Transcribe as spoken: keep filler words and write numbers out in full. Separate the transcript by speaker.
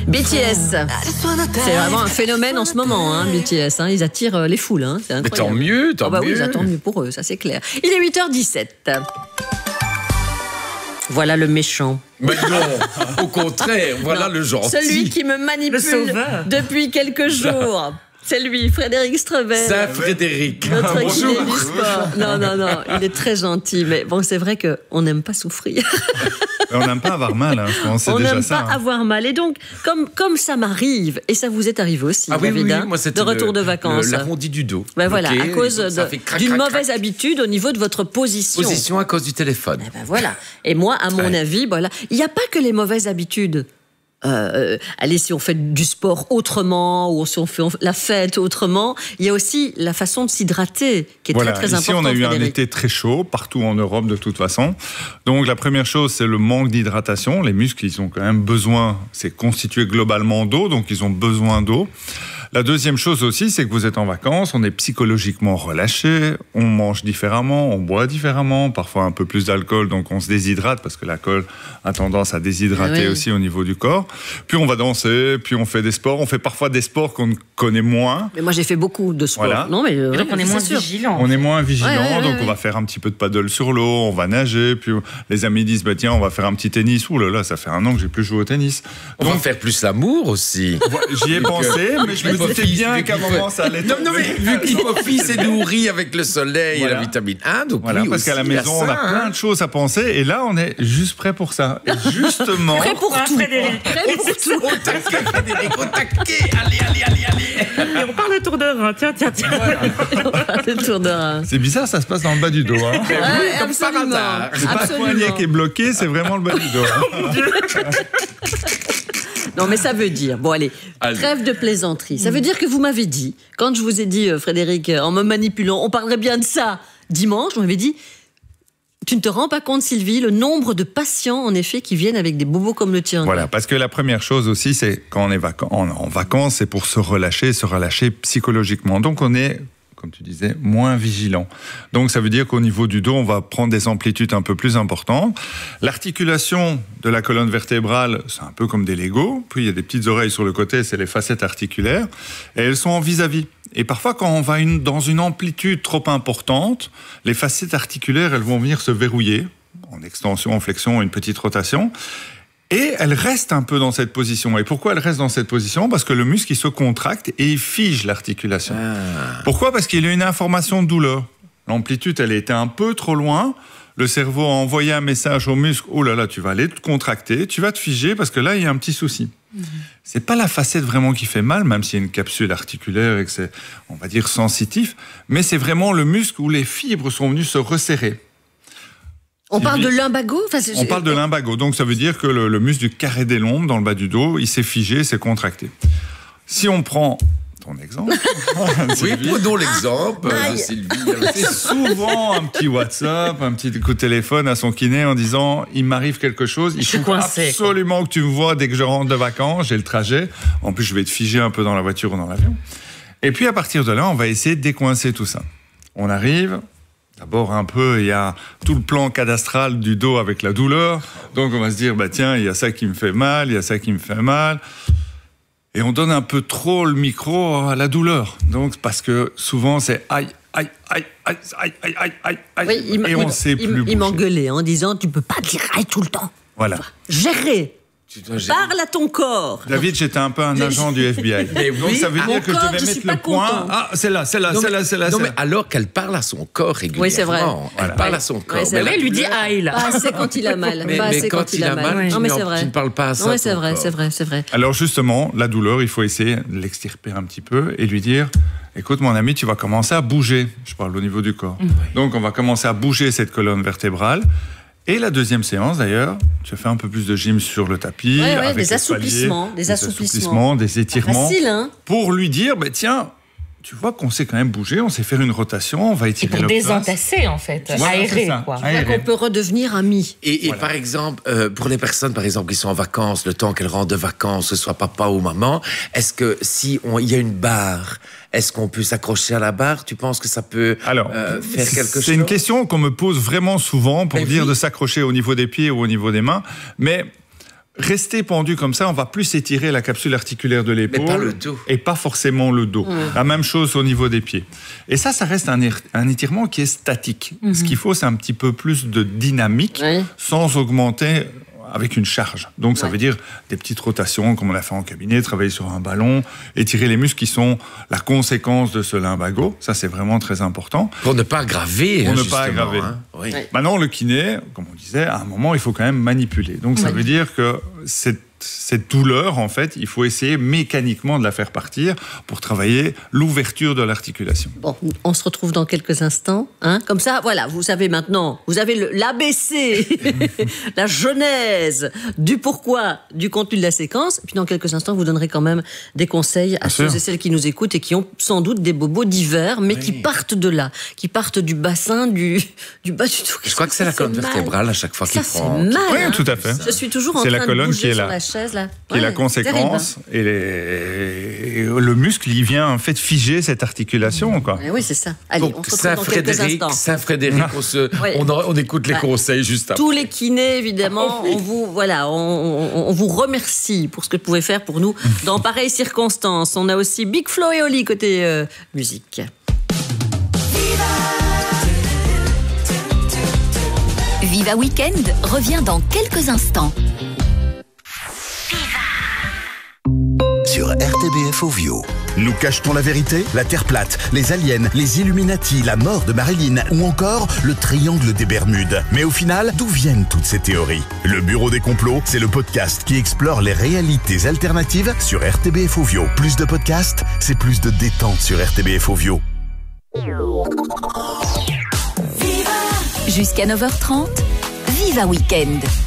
Speaker 1: B T S, c'est vraiment un phénomène en ce moment, hein, B T S. Hein, ils attirent les foules, hein, c'est incroyable.
Speaker 2: Mais tant mieux, tant
Speaker 1: oh bah
Speaker 2: mieux.
Speaker 1: Oui, tant mieux pour eux, ça c'est clair. Il est huit heures dix-sept. Voilà le méchant.
Speaker 2: Mais non, au contraire, voilà
Speaker 1: non,
Speaker 2: le gentil.
Speaker 1: Celui qui me manipule depuis quelques jours. C'est lui, Frédéric Strevel.
Speaker 2: C'est Frédéric.
Speaker 1: Notre
Speaker 2: Bonjour.
Speaker 1: kiné du sport. Non, non, non, il est très gentil. Mais bon, c'est vrai qu'on n'aime pas souffrir.
Speaker 3: On n'aime pas avoir mal, hein, je pense, c'est
Speaker 1: on
Speaker 3: déjà
Speaker 1: n'aime
Speaker 3: ça.
Speaker 1: pas
Speaker 3: hein.
Speaker 1: avoir mal. Et donc, comme, comme ça m'arrive, et ça vous est arrivé aussi,
Speaker 2: Ah oui,
Speaker 1: David,
Speaker 2: oui,
Speaker 1: hein,
Speaker 2: oui. Moi,
Speaker 1: de retour
Speaker 2: le,
Speaker 1: de vacances.
Speaker 2: Le, l'arrondi du dos.
Speaker 1: Ben voilà,
Speaker 2: bloqué,
Speaker 1: à cause
Speaker 2: de,
Speaker 1: de, d'une mauvaise crac. habitude au niveau de votre position.
Speaker 2: Position à cause du téléphone.
Speaker 1: Eh ben voilà. Et moi, à mon ouais. avis, voilà, il n'y a pas que les mauvaises habitudes. Euh, allez, si on fait du sport autrement ou si on fait la fête autrement, il y a aussi la façon de s'hydrater qui est
Speaker 3: voilà.
Speaker 1: très très
Speaker 3: Ici,
Speaker 1: importante.
Speaker 3: Ici, on a eu
Speaker 1: Frédéric.
Speaker 3: un été très chaud partout en Europe de toute façon. Donc, la première chose, c'est le manque d'hydratation. Les muscles, ils ont quand même besoin. C'est constitué globalement d'eau, donc ils ont besoin d'eau. La deuxième chose aussi, c'est que vous êtes en vacances, on est psychologiquement relâché, on mange différemment, on boit différemment, parfois un peu plus d'alcool, donc on se déshydrate parce que l'alcool a tendance à déshydrater oui. aussi au niveau du corps. Puis on va danser, puis on fait des sports, on fait parfois des sports qu'on connaît moins.
Speaker 1: Mais moi j'ai fait beaucoup de sports.
Speaker 3: Voilà.
Speaker 1: Non, mais euh,
Speaker 4: donc on est moins vigilant.
Speaker 3: On est moins vigilant,
Speaker 1: ouais, ouais,
Speaker 3: donc
Speaker 1: ouais.
Speaker 3: on va faire un petit peu de paddle sur l'eau, on va nager, puis les amis disent bah tiens on va faire un petit tennis. Ouh là là, ça fait un an que j'ai plus joué au tennis.
Speaker 2: On donc, va faire plus l'amour aussi.
Speaker 3: J'y ai pensé, mais je me disais bien qu'à un moment ça allait.
Speaker 2: Non, non, mais vu que l'hypophyse est nourrie avec le soleil voilà. et la vitamine A, donc
Speaker 3: voilà,
Speaker 2: oui,
Speaker 3: parce qu'à la maison on a
Speaker 2: ça,
Speaker 3: plein
Speaker 2: hein.
Speaker 3: de choses à penser, et là on est juste prêt pour ça. Et justement.
Speaker 1: Prêt pour tout.
Speaker 4: Frédéric.
Speaker 1: Prêt pour tout.
Speaker 2: Au taquet, Frédéric, au taquet. Allez, allez, allez, allez.
Speaker 4: Et on parle de Tour de Rhin. Tiens, tiens, tiens.
Speaker 3: Voilà.
Speaker 1: Le Tour de Rhin.
Speaker 3: C'est bizarre, ça se passe dans le bas du dos. Hein.
Speaker 1: Ouais,
Speaker 2: oui, comme
Speaker 1: absolument.
Speaker 2: par hasard.
Speaker 3: C'est pas le poignet qui est bloqué, c'est vraiment le bas du dos. Hein.
Speaker 1: Non, mais ça veut dire, bon allez, allez. trêve de plaisanterie. Ça veut dire que vous m'avez dit, quand je vous ai dit, euh, Frédéric, en me manipulant, on parlerait bien de ça dimanche, vous m'avez dit, tu ne te rends pas compte, Sylvie, le nombre de patients, en effet, qui viennent avec des bobos comme le tien.
Speaker 3: Voilà, parce que la première chose aussi, c'est quand on est vac- en, en vacances, c'est pour se relâcher, se relâcher psychologiquement. Donc on est, comme tu disais, moins vigilant. Donc ça veut dire qu'au niveau du dos, on va prendre des amplitudes un peu plus importantes. L'articulation de la colonne vertébrale, c'est un peu comme des Legos. Puis il y a des petites oreilles sur le côté, c'est les facettes articulaires. Et elles sont en vis-à-vis. Et parfois, quand on va une, dans une amplitude trop importante, les facettes articulaires, elles vont venir se verrouiller, en extension, en flexion, une petite rotation. Et elle reste un peu dans cette position. Et pourquoi elle reste dans cette position ? Parce que le muscle, il se contracte et il fige l'articulation. Ah. Pourquoi ? Parce qu'il y a une information de douleur. L'amplitude, elle était un peu trop loin. Le cerveau a envoyé un message au muscle. Oh là là, tu vas aller te contracter, tu vas te figer parce que là, il y a un petit souci. Mmh. C'est pas la facette vraiment qui fait mal, même s'il y a une capsule articulaire et que c'est, on va dire, sensitif. Mais c'est vraiment le muscle où les fibres sont venues se resserrer.
Speaker 1: On parle de lumbago enfin,
Speaker 3: On parle de lumbago, donc ça veut dire que le, le muscle du carré des lombes dans le bas du dos, il s'est figé, s'est contracté. Si on prend ton exemple...
Speaker 2: oui, prenons l'exemple,
Speaker 1: ah,
Speaker 2: euh, Sylvie.
Speaker 3: C'est souvent un petit WhatsApp, un petit coup de téléphone à son kiné en disant « il m'arrive quelque chose, il faut coincé, absolument quoi. que tu me vois dès que je rentre de vacances, j'ai le trajet, en plus je vais te figer un peu dans la voiture ou dans l'avion ». Et puis à partir de là, on va essayer de décoincer tout ça. On arrive... D'abord, un peu, il y a tout le plan cadastral du dos avec la douleur. Donc, on va se dire, bah tiens, il y a ça qui me fait mal, il y a ça qui me fait mal. Et on donne un peu trop le micro à la douleur. Donc, parce que souvent, c'est aïe, aïe, aïe, aïe, aïe, aïe, aïe, aïe, aïe.
Speaker 1: Oui, il
Speaker 3: et on ne sait
Speaker 1: il,
Speaker 3: plus.
Speaker 1: Il m'engueulait en disant, tu ne peux pas dire aïe tout le temps.
Speaker 3: Voilà.
Speaker 1: Gérer. Parle à ton corps.
Speaker 3: David, j'étais un peu un agent du F B I.
Speaker 2: Mais oui,
Speaker 3: donc ça veut dire que
Speaker 1: corps,
Speaker 3: je vais
Speaker 1: je
Speaker 3: mettre
Speaker 1: suis pas
Speaker 3: le point.
Speaker 1: content.
Speaker 3: Ah, c'est là, c'est là,
Speaker 2: non,
Speaker 3: c'est là, c'est là.
Speaker 2: Non,
Speaker 3: c'est
Speaker 2: mais
Speaker 3: là.
Speaker 2: alors qu'elle parle à son corps régulièrement.
Speaker 1: Oui, c'est vrai.
Speaker 2: Elle
Speaker 1: voilà.
Speaker 2: parle à son corps.
Speaker 1: Ouais,
Speaker 2: mais
Speaker 1: là,
Speaker 4: elle lui dit aïe, là.
Speaker 1: Pas assez quand il a mal.
Speaker 2: Mais,
Speaker 1: pas
Speaker 2: mais
Speaker 1: assez
Speaker 2: quand,
Speaker 1: quand il a mal.
Speaker 2: mal,
Speaker 1: Non, mais
Speaker 2: tu,
Speaker 1: c'est vrai.
Speaker 2: tu ne parles pas à ça.
Speaker 1: Non, c'est vrai,
Speaker 2: corps.
Speaker 1: c'est vrai, c'est vrai.
Speaker 3: Alors justement, la douleur, il faut essayer de l'extirper un petit peu et lui dire « Écoute, mon ami, tu vas commencer à bouger. » Je parle au niveau du corps. Oui. Donc, on va commencer à bouger cette colonne vertébrale. Et la deuxième séance, d'ailleurs, tu fais un peu plus de gym sur le tapis.
Speaker 1: Ouais, ouais,
Speaker 3: avec
Speaker 1: des, assouplissements,
Speaker 3: paliers,
Speaker 1: des assouplissements.
Speaker 3: Des étirements.
Speaker 1: Facile, hein ?
Speaker 3: Pour lui dire, bah, tiens, tu vois qu'on sait quand même bouger, on sait faire une rotation, on va étirer
Speaker 4: le Et pour
Speaker 3: le
Speaker 4: désentasser, en fait,
Speaker 3: voilà,
Speaker 4: aérer, quoi.
Speaker 1: Aérer. On peut redevenir amis.
Speaker 2: Et, et
Speaker 3: voilà.
Speaker 2: par exemple, euh, pour les personnes, par exemple, qui sont en vacances, le temps qu'elles rentrent de vacances, que ce soit papa ou maman, est-ce que si on, il y a une barre, est-ce qu'on peut s'accrocher à la barre ? Tu penses que ça peut
Speaker 3: Alors,
Speaker 2: euh, faire quelque chose ?
Speaker 3: C'est une question qu'on me pose vraiment souvent pour
Speaker 2: Mais
Speaker 3: dire
Speaker 2: oui.
Speaker 3: de s'accrocher au niveau des pieds ou au niveau des mains, mais rester pendu comme ça, on va plus étirer la capsule articulaire de l'épaule.
Speaker 2: Mais pas le dos.
Speaker 3: Et pas forcément le dos. Mmh. La même chose au niveau des pieds. Et ça, ça reste un, un étirement qui est statique. Mmh. Ce qu'il faut, c'est un petit peu plus de dynamique, oui. sans augmenter avec une charge. Donc, ouais. ça veut dire des petites rotations, comme on l'a fait en cabinet, travailler sur un ballon, étirer les muscles qui sont la conséquence de ce lumbago. Ça, c'est vraiment très important.
Speaker 2: Pour ne pas aggraver.
Speaker 3: Pour
Speaker 2: hein,
Speaker 3: ne pas aggraver.
Speaker 2: Hein. Oui.
Speaker 3: Ouais. Maintenant, le kiné, comme on disait, à un moment, il faut quand même manipuler. Donc, ça ouais. veut dire que cette Cette douleur, en fait, il faut essayer mécaniquement de la faire partir pour travailler l'ouverture de l'articulation.
Speaker 1: Bon, on se retrouve dans quelques instants. Hein. Comme ça, voilà, vous savez maintenant, vous avez l'A B C, la genèse du pourquoi du contenu de la séquence. Et puis dans quelques instants, vous donnerez quand même des conseils à Bien ceux sûr. et celles qui nous écoutent et qui ont sans doute des bobos divers, mais oui. qui partent de là, qui partent du bassin, du, du bas du tout.
Speaker 2: Je crois que c'est la colonne vertébrale à chaque fois qu'il prend.
Speaker 1: Ça, c'est mal.
Speaker 3: Oui,
Speaker 1: hein.
Speaker 3: tout à fait.
Speaker 1: Je suis toujours en train
Speaker 3: la colonne
Speaker 1: de bouger
Speaker 3: qui est
Speaker 1: sur
Speaker 3: là.
Speaker 1: la chaise, là.
Speaker 3: Qui ouais, est la conséquence, et, les... et le muscle, il vient en fait figer cette articulation, quoi.
Speaker 1: Et oui, c'est ça. Allez,
Speaker 2: Donc,
Speaker 1: on se retrouve dans quelques instants.
Speaker 2: Saint-Frédéric, on, se... ouais. on, on écoute les ouais. conseils juste après.
Speaker 1: Tous les kinés, évidemment, oh, oui. on vous voilà, on, on, on vous remercie pour ce que vous pouvez faire pour nous dans pareilles circonstances. On a aussi Big Flo et Oli côté euh, musique.
Speaker 5: Viva Weekend revient dans quelques instants.
Speaker 6: Sur R T B F Ovio. Nous cachetons la vérité, la Terre plate, les aliens, les Illuminati, la mort de Marilyn ou encore le triangle des Bermudes. Mais au final, d'où viennent toutes ces théories ? Le Bureau des complots, c'est le podcast qui explore les réalités alternatives sur R T B F Ovio. Plus de podcasts, c'est plus de détente sur R T B F Ovio.
Speaker 5: Jusqu'à neuf heures trente, Viva Weekend.